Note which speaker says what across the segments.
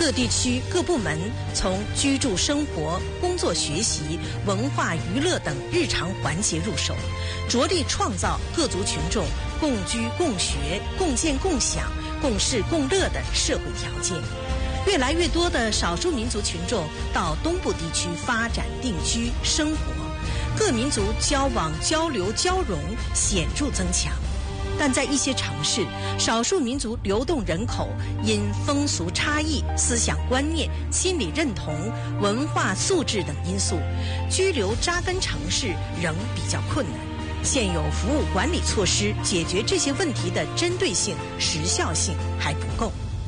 Speaker 1: 各地区各部门从居住生活、工作学习、文化娱乐等日常环节入手，着力创造各族群众共居共学、共建共享、共事共乐的社会条件。越来越多的少数民族群众到东部地区发展定居生活，各民族交往交流交融显著增强。但在一些城市，少数民族流动人口因风俗差异、思想观念、心理认同、文化素质等因素，居留扎根城市仍比较困难。现有服务管理措施解决这些问题的针对性、时效性还不够。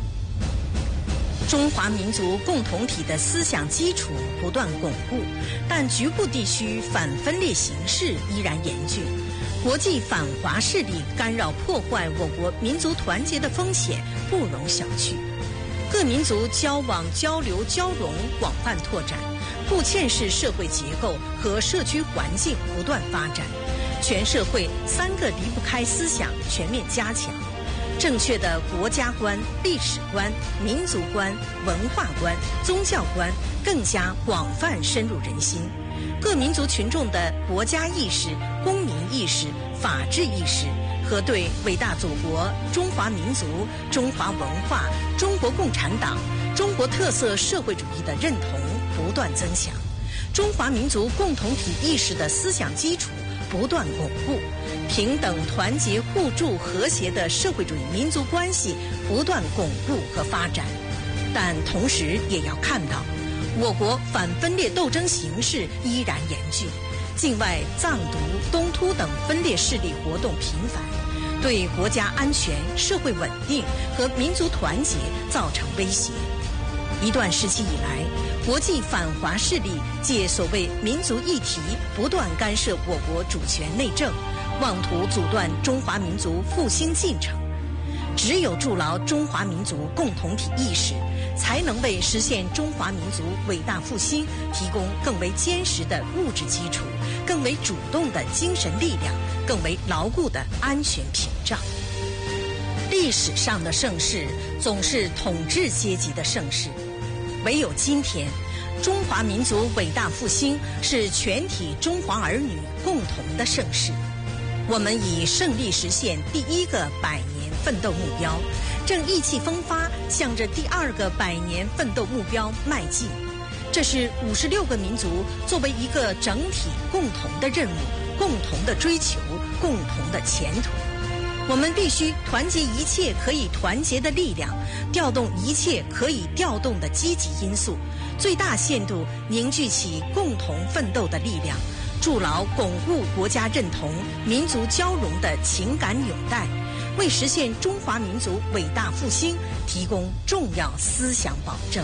Speaker 1: 中华民族共同体的思想基础不断巩固，但局部地区反分裂形势依然严峻。国际反华势力干扰破坏我国民族团结的风险不容小觑。各民族交往交流交融广泛拓展，布嵌式社会结构和社区环境不断发展，全社会三个离不开思想全面加强，正确的国家观、历史观、民族观、文化观、宗教观更加广泛深入人心。各民族群众的国家意识、公民意识、法治意识和对伟大祖国、中华民族、中华文化、中国共产党、中国特色社会主义的认同不断增强，中华民族共同体意识的思想基础不断巩固，平等、团结、互助、和谐的社会主义民族关系不断巩固和发展。但同时也要看到，我国反分裂斗争形势依然严峻，境外藏独、东突等分裂势力活动频繁，对国家安全、社会稳定和民族团结造成威胁。一段时期以来，国际反华势力借所谓民族议题不断干涉我国主权内政，妄图阻断中华民族复兴进程。只有筑牢中华民族共同体意识，才能为实现中华民族伟大复兴提供更为坚实的物质基础，更为主动的精神力量，更为牢固的安全屏障。历史上的盛世总是统治阶级的盛世，唯有今天，中华民族伟大复兴是全体中华儿女共同的盛世。我们以胜利实现第一个100年奋斗目标，正意气风发向着第2个100年奋斗目标迈进。这是56个民族作为一个整体共同的任务、共同的追求、共同的前途。我们必须团结一切可以团结的力量，调动一切可以调动的积极因素，最大限度凝聚起共同奋斗的力量，筑牢巩固国家认同、民族交融的情感纽带，为实现中华民族伟大复兴提供重要思想保证。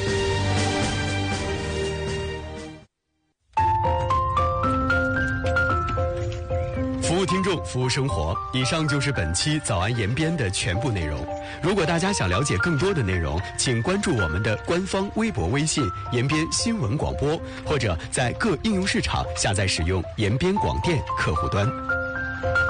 Speaker 2: 服务听众，服务生活。以上就是本期早安延边的全部内容。如果大家想了解更多的内容，请关注我们的官方微博、微信延边新闻广播，或者在各应用市场下载使用延边广电客户端。